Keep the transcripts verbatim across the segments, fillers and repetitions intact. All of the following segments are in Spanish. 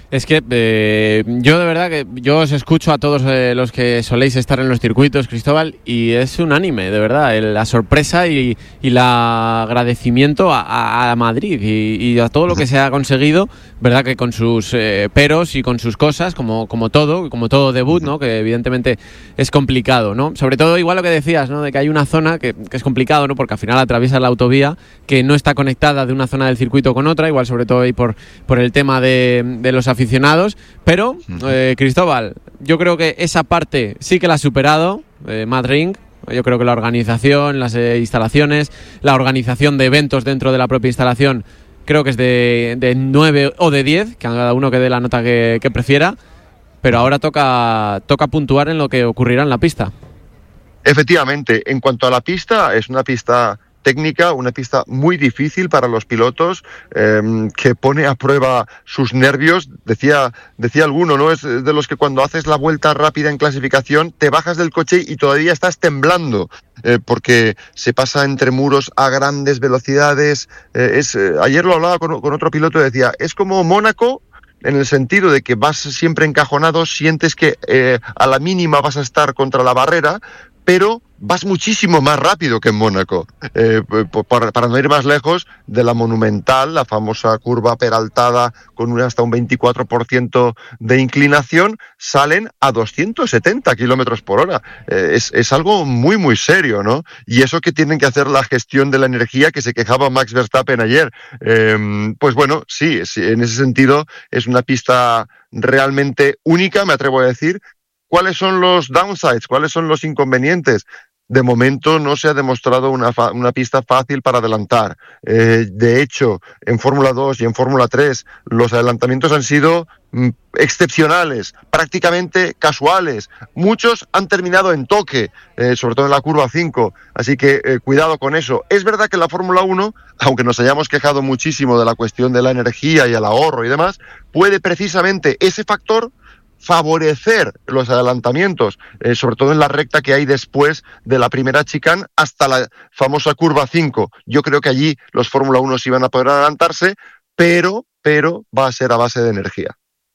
Es que eh, yo de verdad que yo os escucho a todos eh, los que soléis estar en los circuitos, Cristóbal, y es unánime, de verdad, el, la sorpresa y, y el agradecimiento a, a Madrid y, y a todo lo que se ha conseguido, verdad que con sus eh, peros y con sus cosas, como, como todo, como todo debut, ¿no? Que evidentemente es complicado, ¿no? Sobre todo igual lo que decías, ¿no? De que hay una zona que, que es complicado, ¿no? Porque al final atraviesa la autovía que no está conectada de una zona del circuito con otra, igual sobre todo ahí por, por el tema de, de los aficionados, pero eh, Cristóbal, yo creo que esa parte sí que la ha superado eh, Mad Ring. Yo creo que la organización, las eh, instalaciones, la organización de eventos dentro de la propia instalación, creo que es de, de nueve o de diez, que cada uno que dé la nota que, que prefiera, pero ahora toca, toca puntuar en lo que ocurrirá en la pista. Efectivamente, en cuanto a la pista, es una pista técnica, una pista muy difícil para los pilotos, eh, que pone a prueba sus nervios. Decía, decía alguno, ¿no? Es de los que cuando haces la vuelta rápida en clasificación, te bajas del coche y todavía estás temblando, eh, porque se pasa entre muros a grandes velocidades. Eh, es, eh, ayer lo hablaba con, con otro piloto y decía, es como Mónaco, en el sentido de que vas siempre encajonado, sientes que eh, a la mínima vas a estar contra la barrera, pero vas muchísimo más rápido que en Mónaco. Eh, para, para no ir más lejos, de la Monumental, la famosa curva peraltada con un, hasta un veinticuatro por ciento de inclinación, salen a doscientos setenta kilómetros por hora. Eh, es, es algo muy, muy serio, ¿no? Y eso que tienen que hacer la gestión de la energía, que se quejaba Max Verstappen ayer. Eh, pues bueno, sí, sí, en ese sentido es una pista realmente única, me atrevo a decir. ¿Cuáles son los downsides? ¿Cuáles son los inconvenientes? De momento no se ha demostrado una, fa- una pista fácil para adelantar. Eh, de hecho, en Fórmula dos y en Fórmula tres los adelantamientos han sido mm, excepcionales, prácticamente casuales. Muchos han terminado en toque, eh, sobre todo en la curva cinco. Así que eh, cuidado con eso. Es verdad que la Fórmula uno, aunque nos hayamos quejado muchísimo de la cuestión de la energía y el ahorro y demás, puede precisamente ese factor favorecer los adelantamientos, eh, sobre todo en la recta que hay después de la primera chicane hasta la famosa curva cinco. Yo creo que allí los Fórmula uno sí van a poder adelantarse, pero, pero va a ser a base de energía.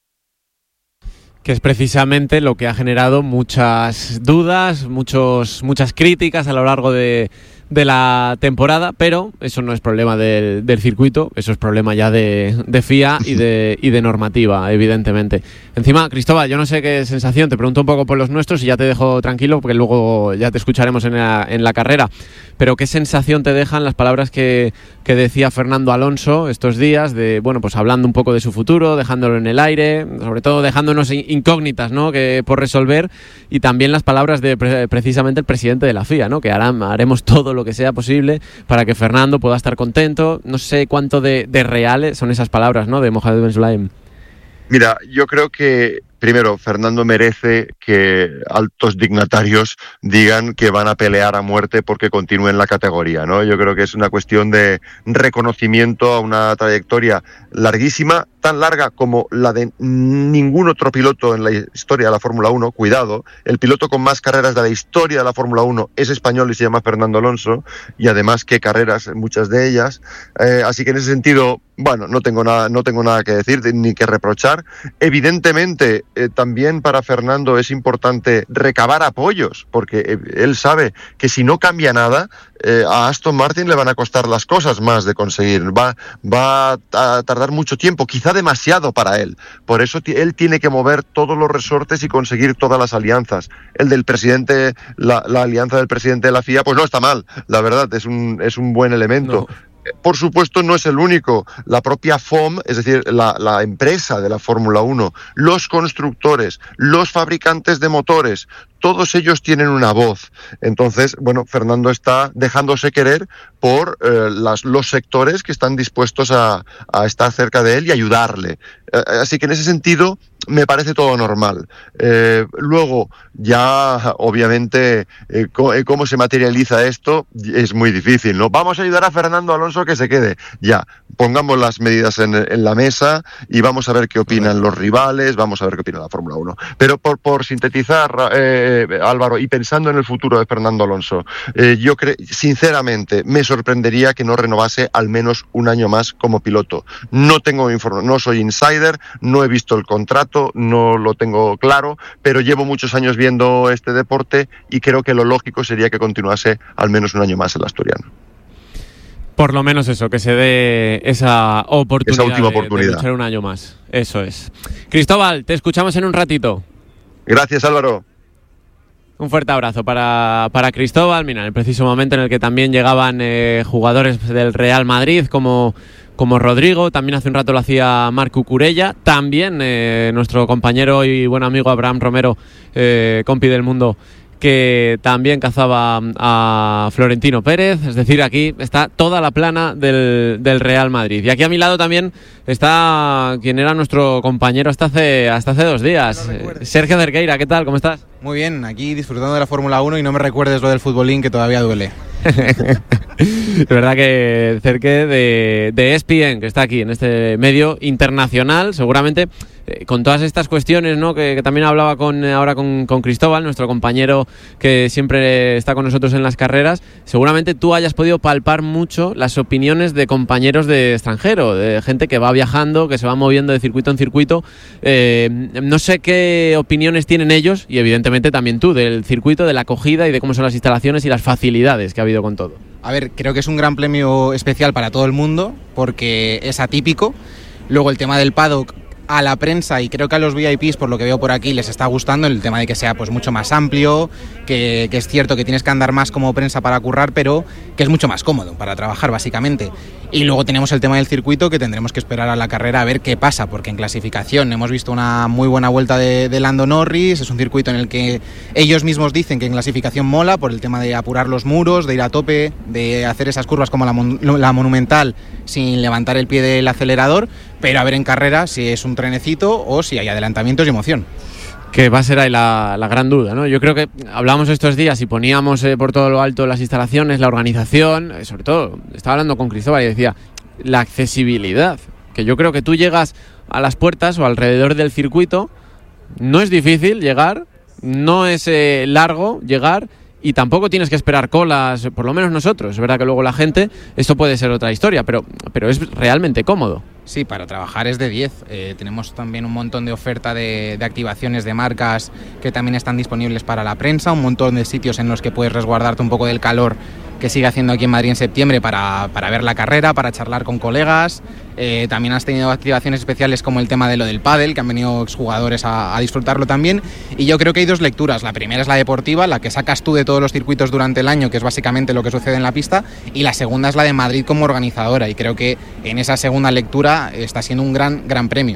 Que es precisamente lo que ha generado muchas dudas, muchos, muchas críticas a lo largo de, de la temporada, pero eso no es problema del, del circuito, eso es problema ya de, de F I A y de, y de normativa, evidentemente. Encima, Cristóbal, yo no sé qué sensación, te pregunto un poco por los nuestros y ya te dejo tranquilo porque luego ya te escucharemos en la, en la carrera, pero qué sensación te dejan las palabras que, que decía Fernando Alonso estos días, de bueno, pues hablando un poco de su futuro, dejándolo en el aire, sobre todo dejándonos incógnitas, ¿no?, que por resolver, y también las palabras de pre- precisamente el presidente de la F I A, ¿no?, que harán, haremos todo lo que sea posible para que Fernando pueda estar contento. No sé cuánto de, de reales son esas palabras, ¿no?, de Mohamed Ben Sulayem. Mira, yo creo que primero, Fernando merece que altos dignatarios digan que van a pelear a muerte porque continúe en la categoría, ¿no? Yo creo que es una cuestión de reconocimiento a una trayectoria larguísima, tan larga como la de ningún otro piloto en la historia de la Fórmula uno. Cuidado, el piloto con más carreras de la historia de la Fórmula uno es español y se llama Fernando Alonso, y además qué carreras, muchas de ellas. Eh, así que en ese sentido, bueno, no tengo nada, no tengo nada que decir ni que reprochar. Evidentemente, eh, también para Fernando es importante recabar apoyos, porque eh, él sabe que si no cambia nada, eh, a Aston Martin le van a costar las cosas más de conseguir. Va, va a tardar mucho tiempo, quizá demasiado para él. Por eso t- él tiene que mover todos los resortes y conseguir todas las alianzas. El del presidente, la, la alianza del presidente de la F I A, pues no está mal, la verdad, es un, es un buen elemento. No. Por supuesto, no es el único. La propia F O M, es decir, la, la empresa de la Fórmula uno, los constructores, los fabricantes de motores, todos ellos tienen una voz. Entonces, bueno, Fernando está dejándose querer por eh, las, los sectores que están dispuestos a, a estar cerca de él y ayudarle. Eh, así que en ese sentido, me parece todo normal. Eh, luego, ya obviamente, eh, co- eh, cómo se materializa esto es muy difícil, ¿no? Vamos a ayudar a Fernando Alonso que se quede. Ya, pongamos las medidas en, en la mesa y vamos a ver qué opinan los rivales, vamos a ver qué opina la Fórmula uno. Pero por, por sintetizar, eh, Álvaro, y pensando en el futuro de Fernando Alonso, eh, yo creo, sinceramente, me sorprendería que no renovase al menos un año más como piloto. No tengo inform- no soy insider, no he visto el contrato, no lo tengo claro, pero llevo muchos años viendo este deporte y creo que lo lógico sería que continuase al menos un año más el asturiano. Por lo menos eso, que se dé esa oportunidad, esa última de, oportunidad. de luchar un año más. Eso es. Cristóbal, te escuchamos en un ratito. Gracias, Álvaro. Un fuerte abrazo para, para Cristóbal. Mira, en el preciso momento en el que también llegaban eh, jugadores del Real Madrid como, como Rodrigo, también hace un rato lo hacía Marc Cucurella, también eh, nuestro compañero y buen amigo Abraham Romero, eh, compi del mundo, que también cazaba a Florentino Pérez. Es decir, aquí está toda la plana del, del Real Madrid. Y aquí a mi lado también está quien era nuestro compañero hasta hace, hasta hace dos días, no Sergio Cerqueira. ¿Qué tal? ¿Cómo estás? Muy bien, aquí disfrutando de la Fórmula uno y no me recuerdes lo del futbolín que todavía duele. Es verdad que Cerque de, de E S P N, que está aquí en este medio internacional, seguramente eh, con todas estas cuestiones, ¿no? que, que también hablaba con ahora con, con Cristóbal, nuestro compañero que siempre está con nosotros en las carreras, seguramente tú hayas podido palpar mucho las opiniones de compañeros de extranjero, de gente que va viajando, que se va moviendo de circuito en circuito. Eh, no sé qué opiniones tienen ellos, y evidentemente también tú, del circuito, de la acogida y de cómo son las instalaciones y las facilidades que ha habido con todo. A ver, creo que es un gran premio especial para todo el mundo porque es atípico. Luego el tema del paddock, a la prensa y creo que a los V I Ps, por lo que veo por aquí, les está gustando el tema de que sea pues mucho más amplio, que, que es cierto que tienes que andar más como prensa para currar, pero que es mucho más cómodo para trabajar básicamente. Y luego tenemos el tema del circuito, que tendremos que esperar a la carrera a ver qué pasa, porque en clasificación hemos visto una muy buena vuelta de, de Lando Norris. Es un circuito en el que ellos mismos dicen que en clasificación mola por el tema de apurar los muros, de ir a tope, de hacer esas curvas como la, mon- la monumental sin levantar el pie del acelerador, pero a ver en carrera si es un trenecito o si hay adelantamientos y emoción. Que va a ser ahí la, la gran duda, ¿no? Yo creo que hablamos estos días y poníamos eh, por todo lo alto las instalaciones, la organización, eh, sobre todo, estaba hablando con Cristóbal y decía, la accesibilidad, que yo creo que tú llegas a las puertas o alrededor del circuito, no es difícil llegar, no es eh, largo llegar, y tampoco tienes que esperar colas, por lo menos nosotros. Es verdad que luego la gente, esto puede ser otra historia, pero, pero es realmente cómodo. Sí, para trabajar es de diez. Eh, tenemos también un montón de oferta de, de activaciones de marcas que también están disponibles para la prensa, un montón de sitios en los que puedes resguardarte un poco del calor que sigue haciendo aquí en Madrid en septiembre para, para ver la carrera, para charlar con colegas. Eh, también has tenido activaciones especiales como el tema de lo del pádel, que han venido exjugadores a, a disfrutarlo también. Y yo creo que hay dos lecturas. La primera es la deportiva, la que sacas tú de todos los circuitos durante el año, que es básicamente lo que sucede en la pista. Y la segunda es la de Madrid como organizadora. Y creo que en esa segunda lectura está siendo un gran, gran premio.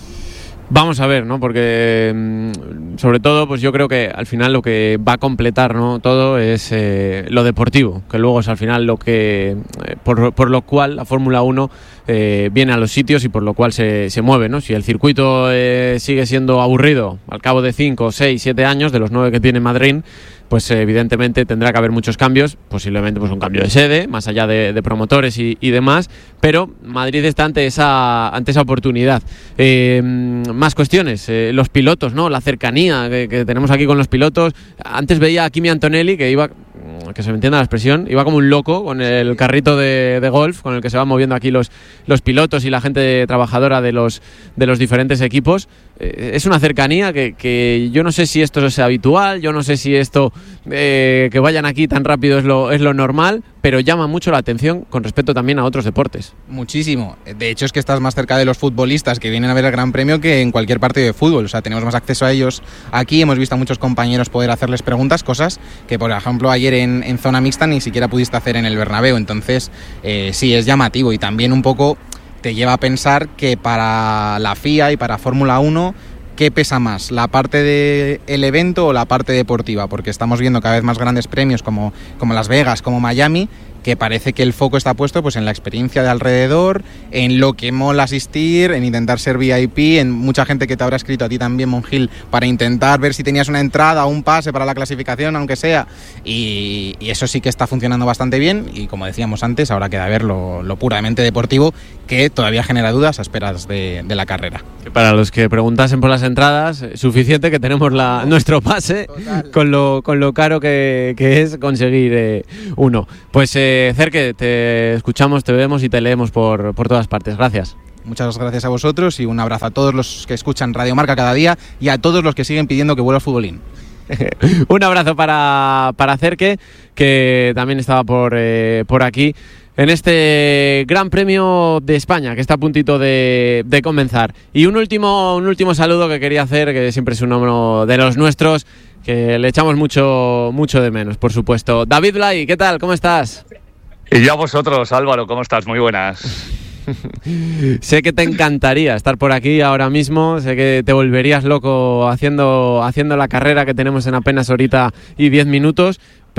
Vamos a ver, ¿no? Porque sobre todo, pues yo creo que al final lo que va a completar, ¿no?, todo es eh, lo deportivo, que luego es al final lo que eh, por, por lo cual la Fórmula uno eh, viene a los sitios y por lo cual se, se mueve, ¿no? Si el circuito eh, sigue siendo aburrido al cabo de cinco, seis, siete años, de los nueve que tiene Madrid, pues eh, evidentemente tendrá que haber muchos cambios, posiblemente pues un cambio de sede, más allá de, de promotores y, y demás, pero Madrid está ante esa, ante esa oportunidad. Eh, más cuestiones, eh, los pilotos, ¿no? La cercanía que, que tenemos aquí con los pilotos. Antes veía a Kimi Antonelli, que iba, que se me entienda la expresión, iba como un loco con el carrito de, de golf con el que se van moviendo aquí los, los pilotos y la gente trabajadora de los, de los diferentes equipos. Eh, es una cercanía que, que yo no sé si esto es habitual, yo no sé si esto eh, que vayan aquí tan rápido es lo, es lo normal, pero llama mucho la atención con respecto también a otros deportes. Muchísimo. De hecho es que estás más cerca de los futbolistas que vienen a ver el Gran Premio que en cualquier partido de fútbol. O sea, tenemos más acceso a ellos aquí. Hemos visto a muchos compañeros poder hacerles preguntas, cosas que por ejemplo ayer en, en zona mixta ni siquiera pudiste hacer en el Bernabéu. Entonces eh, sí, es llamativo y también un poco te lleva a pensar que para la F I A y para Fórmula uno, ¿qué pesa más? ¿La parte del evento o la parte deportiva? Porque estamos viendo cada vez más grandes premios como, como Las Vegas, como Miami, que parece que el foco está puesto pues en la experiencia de alrededor, en lo que mola asistir, en intentar ser V I P, en mucha gente que te habrá escrito a ti también, Monjil, para intentar ver si tenías una entrada o un pase para la clasificación, aunque sea, y, y eso sí que está funcionando bastante bien, y como decíamos antes, ahora queda ver lo, lo puramente deportivo, que todavía genera dudas a esperas de, de la carrera. Para los que preguntasen por las entradas, suficiente que tenemos la, nuestro pase con lo, con lo caro que, que es conseguir eh, uno. Pues eh, Cerque, te escuchamos, te vemos y te leemos por, por todas partes. Gracias. Muchas gracias a vosotros y un abrazo a todos los que escuchan Radio Marca cada día y a todos los que siguen pidiendo que vuelva el futbolín. Un abrazo para, para Cerque, que también estaba por, eh, por aquí en este Gran Premio de España que está a puntito de, de comenzar. Y un último, un último saludo que quería hacer, que siempre es uno de los nuestros, que le echamos mucho, mucho de menos, por supuesto. David Blay, ¿qué tal? ¿Cómo estás? Y yo a vosotros, Álvaro, ¿cómo estás? Muy buenas. Sé que te encantaría estar por aquí ahora mismo, sé que te volverías loco haciendo, haciendo la carrera que tenemos en apenas horita y diez minutos,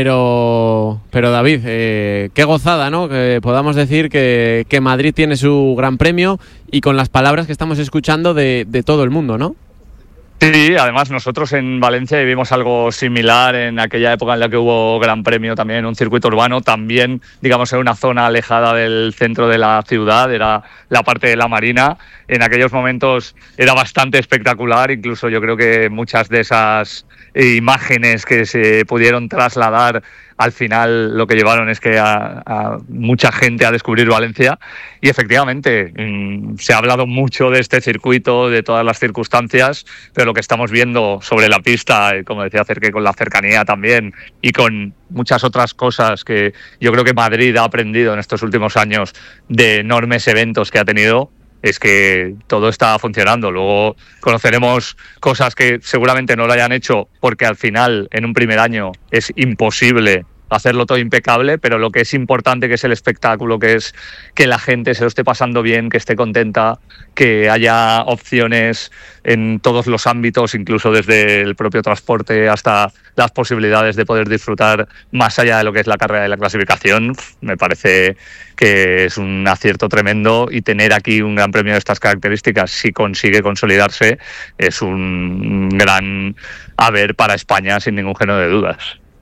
pero, pero David, eh, qué gozada, ¿no? Que podamos decir que, que Madrid tiene su Gran Premio y con las palabras que estamos escuchando de, de todo el mundo, ¿no? Sí, además nosotros en Valencia vivimos algo similar en aquella época en la que hubo Gran Premio también, un circuito urbano, también digamos en una zona alejada del centro de la ciudad, era la parte de la Marina. En aquellos momentos era bastante espectacular, incluso yo creo que muchas de esas imágenes que se pudieron trasladar al final lo que llevaron es que a, a mucha gente a descubrir Valencia y efectivamente mmm, se ha hablado mucho de este circuito, de todas las circunstancias, pero lo que estamos viendo sobre la pista, como decía Cerque, con la cercanía también y con muchas otras cosas que yo creo que Madrid ha aprendido en estos últimos años de enormes eventos que ha tenido, es que todo está funcionando. Luego conoceremos cosas que seguramente no lo hayan hecho porque al final en un primer año es imposible hacerlo todo impecable, pero lo que es importante, que es el espectáculo, que es que la gente se lo esté pasando bien, que esté contenta, que haya opciones en todos los ámbitos, incluso desde el propio transporte hasta las posibilidades de poder disfrutar más allá de lo que es la carrera de la clasificación, me parece que es un acierto tremendo, y tener aquí un gran premio de estas características, si consigue consolidarse, es un gran haber para España sin ningún género de dudas.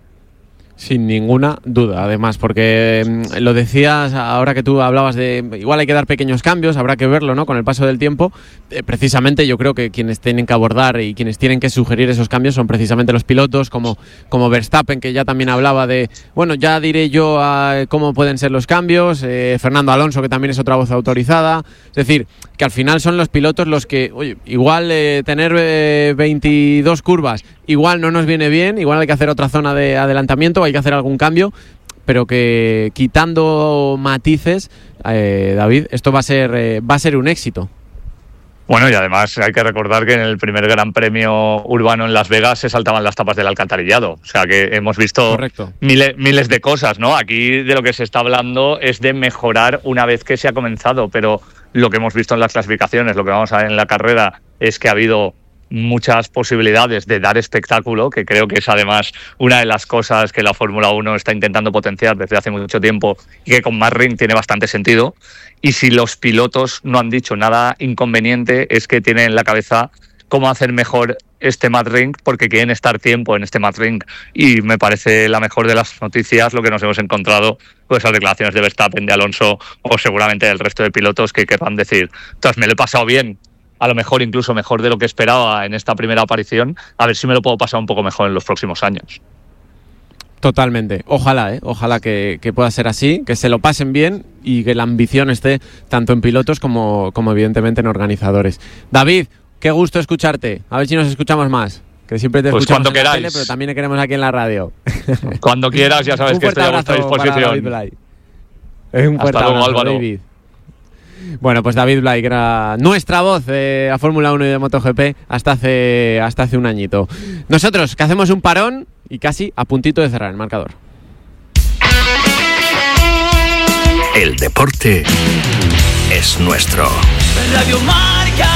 Sin ninguna duda, además, porque eh, lo decías ahora que tú hablabas de igual hay que dar pequeños cambios, habrá que verlo, ¿no? Con el paso del tiempo, eh, precisamente yo creo que quienes tienen que abordar y quienes tienen que sugerir esos cambios son precisamente los pilotos, como, como Verstappen, que ya también hablaba de, bueno, ya diré yo a cómo pueden ser los cambios, eh, Fernando Alonso, que también es otra voz autorizada, es decir, que al final son los pilotos los que, oye, igual eh, tener eh, veintidós curvas, igual no nos viene bien, igual hay que hacer otra zona de adelantamiento, hay que hacer algún cambio, pero que quitando matices, eh, David, esto va a ser eh, va a ser un éxito. Bueno, y además hay que recordar que en el primer Gran Premio urbano en Las Vegas se saltaban las tapas del alcantarillado, o sea que hemos visto miles, miles de cosas, ¿no? Aquí de lo que se está hablando es de mejorar una vez que se ha comenzado, pero lo que hemos visto en las clasificaciones, lo que vamos a ver en la carrera, es que ha habido muchas posibilidades de dar espectáculo, que creo que es además una de las cosas que la Fórmula uno está intentando potenciar desde hace mucho tiempo y que con Madrid tiene bastante sentido. Y si los pilotos no han dicho nada inconveniente, es que tienen en la cabeza cómo hacer mejor este Madrid, porque quieren estar tiempo en este Madrid, y me parece la mejor de las noticias lo que nos hemos encontrado con esas declaraciones de Verstappen, de Alonso o seguramente del resto de pilotos que querrán decir, entonces me lo he pasado bien, a lo mejor incluso mejor de lo que esperaba en esta primera aparición, a ver si me lo puedo pasar un poco mejor en los próximos años. Totalmente, ojalá, ¿eh? ojalá que, que pueda ser así, que se lo pasen bien y que la ambición esté tanto en pilotos como, como evidentemente en organizadores. David, qué gusto escucharte, a ver si nos escuchamos más, que siempre te pues escuchamos cuando en la queráis. tele, pero también te queremos aquí en la radio. Cuando quieras, ya sabes que estoy a vuestra disposición. Un fuerte Hasta luego, abrazo, Álvaro. David. Bueno, pues David Blay, que era nuestra voz de a Fórmula uno y de MotoGP hasta hace, hasta hace un añito. Nosotros, que hacemos un parón y casi a puntito de cerrar el marcador. El deporte es nuestro. Radio Marca.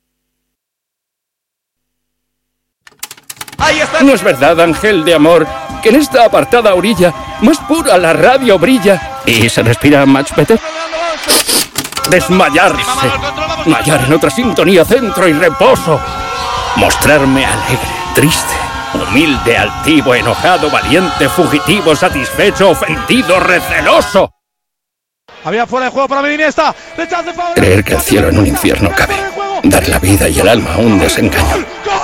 No es verdad, ángel de amor, que en esta apartada orilla más pura la radio brilla y se respira much better. Desmayarse, mallar en otra sintonía, centro y reposo, mostrarme alegre, triste, humilde, altivo, enojado, valiente, fugitivo, satisfecho, ofendido, receloso. Había fuera de juego para Iniesta. Creer que el cielo en un infierno cabe, dar la vida y el alma a un desengaño.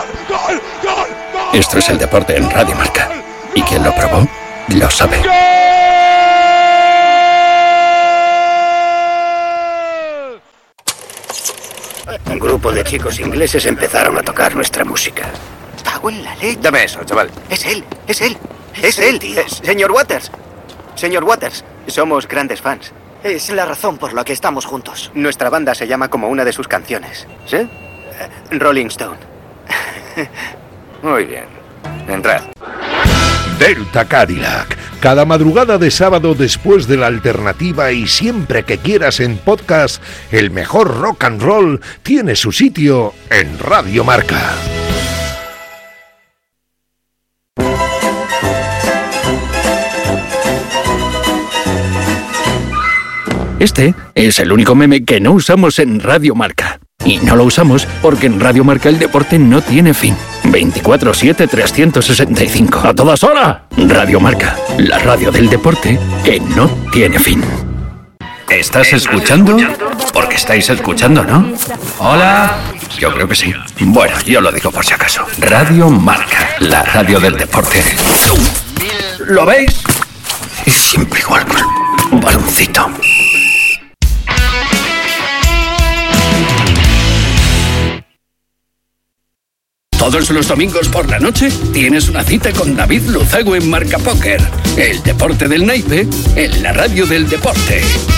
Esto es el deporte en Radio Marca, y quien lo probó lo sabe. Un grupo de chicos ingleses empezaron a tocar nuestra música. Cago en la leche. Dame eso, chaval. Es él, es él, es, es él, tío. Es, señor Waters, señor Waters, somos grandes fans. Es la razón por la que estamos juntos. Nuestra banda se llama como una de sus canciones. ¿Sí? Uh, Rolling Stone. Muy bien. Entrad. Delta Cadillac. Cada madrugada de sábado después de la alternativa y siempre que quieras en podcast, el mejor rock and roll tiene su sitio en Radio Marca. Este es el único meme que no usamos en Radio Marca. Y no lo usamos porque en Radio Marca el deporte no tiene fin. veinticuatro siete trescientos sesenta y cinco. ¡A todas horas! Radio Marca, la radio del deporte que no tiene fin. ¿Estás escuchando? Porque estáis escuchando, ¿no? Hola. Yo creo que sí. Bueno, yo lo digo por si acaso. Radio Marca, la radio del deporte. ¿Lo veis? Es siempre igual con un baloncito. Todos los domingos por la noche tienes una cita con David Luzago en Marca Póker. El deporte del naipe en la radio del deporte.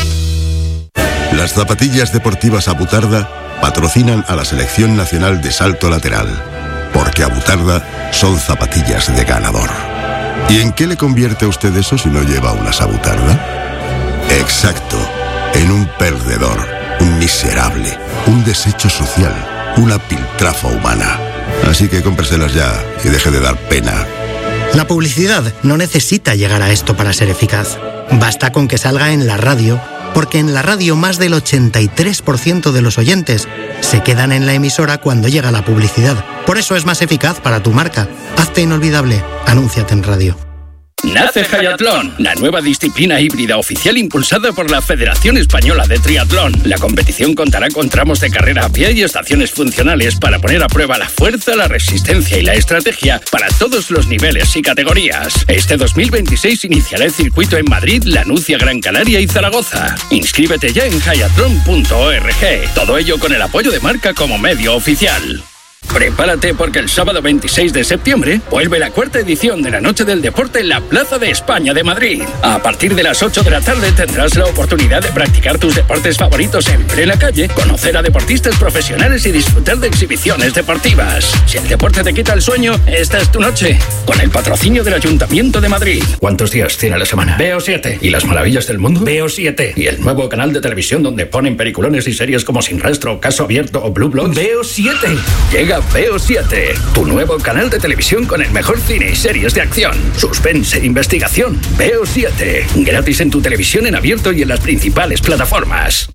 Las zapatillas deportivas Abutarda patrocinan a la Selección Nacional de Salto Lateral. Porque Abutarda son zapatillas de ganador. ¿Y en qué le convierte a usted eso si no lleva unas Abutarda? Exacto, en un perdedor, un miserable, un desecho social, una piltrafa humana. Así que cómpreselas ya y deje de dar pena. La publicidad no necesita llegar a esto para ser eficaz. Basta con que salga en la radio, porque en la radio más del ochenta y tres por ciento de los oyentes se quedan en la emisora cuando llega la publicidad. Por eso es más eficaz para tu marca. Hazte inolvidable. Anúnciate en radio. Nace Hayatlón, la nueva disciplina híbrida oficial impulsada por la Federación Española de Triatlón. La competición contará con tramos de carrera a pie y estaciones funcionales para poner a prueba la fuerza, la resistencia y la estrategia para todos los niveles y categorías. Este dos mil veintiséis iniciará el circuito en Madrid, Lanucia, Gran Canaria y Zaragoza. Inscríbete ya en hayatlón punto org. Todo ello con el apoyo de Marca como medio oficial. Prepárate porque el sábado veintiséis de septiembre vuelve la cuarta edición de la Noche del Deporte en la Plaza de España de Madrid. A partir de las ocho de la tarde tendrás la oportunidad de practicar tus deportes favoritos en plena calle, conocer a deportistas profesionales y disfrutar de exhibiciones deportivas. Si el deporte te quita el sueño, esta es tu noche. Con el patrocinio del Ayuntamiento de Madrid. ¿Cuántos días tiene la semana? B O siete. ¿Y las maravillas del mundo? B O siete. ¿Y el nuevo canal de televisión donde ponen peliculones y series como Sin Rastro, Caso Abierto o Blue Bloods? B O siete. Llega B O siete, tu nuevo canal de televisión con el mejor cine y series de acción, suspense e investigación. B O siete, gratis en tu televisión en abierto y en las principales plataformas.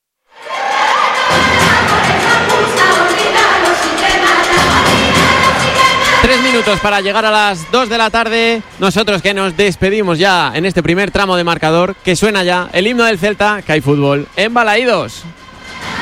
Tres minutos para llegar a las dos de la tarde. Nosotros que nos despedimos ya en este primer tramo de marcador, que suena ya el himno del Celta, que hay fútbol en Balaídos.